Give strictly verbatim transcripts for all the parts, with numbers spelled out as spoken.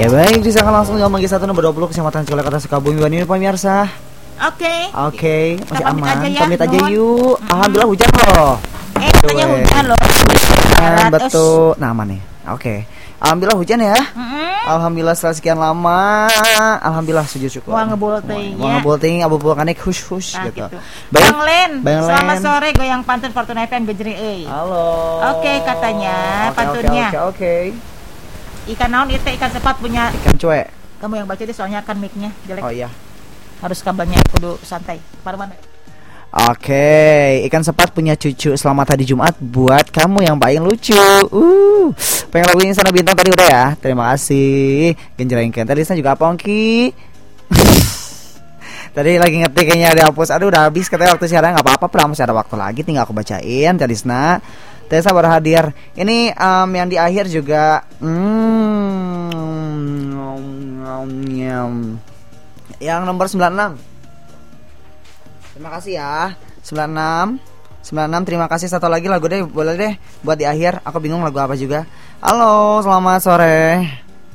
Ya baik, bisa langsung ngomong ke satu nomor dua puluh Kecamatan Cikolek Kota Sukabumi Bandung pemirsa. Oke. Oke, masih pamit aman. aja ya, Pamit aja Nun. yuk. Mm-mm. Alhamdulillah hujan loh. Eh katanya Tuh, hujan loh. Kan, Barat, betul. Nah, aman nih. Oke. Alhamdulillah hujan ya. Mm-mm. Alhamdulillah setelah sekian lama. Alhamdulillah sujud syukur. Wah, ngebul teuing Wah, ya. ngebul teuing abu vulkanik hush hush Nah, gitu. gitu. Baik. Bang Len, Bang selamat Len. sore goyang pantun Fortuna F M Gejri euy. Halo. Oke, katanya Oke, pantunnya. Oke, oke, oke. Ikan naon itu ikan sepat punya. Ikan cuek. Kamu yang baca deh soalnya kan mic-nya jelek. Oh iya. Harus kabelnya kudu santai. Parman. Oke, ikan sepat punya cucu. Selamat hari Jumat buat kamu yang paling lucu. Uh, pengen lagunya Sana Bintang tadi udah ya. Terima kasih. Genjrengkeun tadi saya juga apa Ongki? Tadi lagi ngetik kayaknya dihapus. Aduh udah habis katanya waktu siaran nggak apa-apa. Pernah masih ada waktu lagi. Tinggal aku bacain. Tadisna Tessa baru hadir. Ini um, yang di akhir juga. Hmm, yang nomor sembilan puluh enam. Terima kasih ya. sembilan puluh enam sembilan puluh enam terima kasih. Satu lagi lagu deh, boleh deh buat di akhir. Aku bingung lagu apa juga. Halo, selamat sore.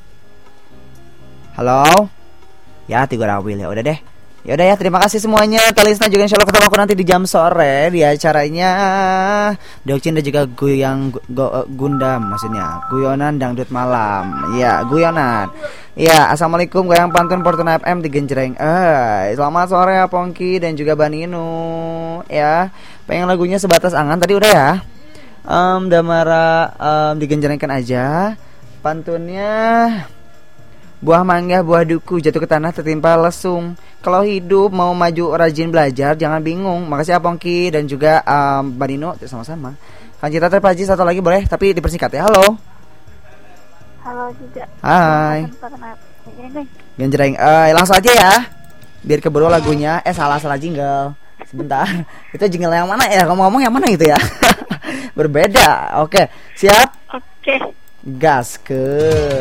Halo. Ya, tiga rawil ya udah deh. Ya udah ya, terima kasih semuanya. Kalisna juga insyaallah ketemu aku nanti di jam sore di acaranya Dokcin dan juga Guyang Go, Gundam maksudnya. Guyonan dangdut malam. Ya, guyonan. Ya, assalamualaikum goyang pantun Fortuna F M di Genjreng. Eh, selamat sore ya Pongki dan juga Baninu. Ya, pengen lagunya sebatas angan tadi udah ya. Um, Damara um, digenjrengkan aja. Pantunnya buah mangga, buah duku jatuh ke tanah tertimpa lesung. Kalau hidup mau maju rajin belajar, jangan bingung. Makasih ya Pongki dan juga um, Baninu sama-sama. Kan Cita terpaji satu lagi boleh, tapi dipersingkat ya. Halo. Halo juga. Hai. Ini Genjreng. Eh, langsung aja ya. Biar keburu lagunya. Eh salah-salah jingle. Sebentar. Itu jingle yang mana ya? Ngomong-ngomong yang mana itu ya? Berbeda. Oke, siap? Oke. Gas ke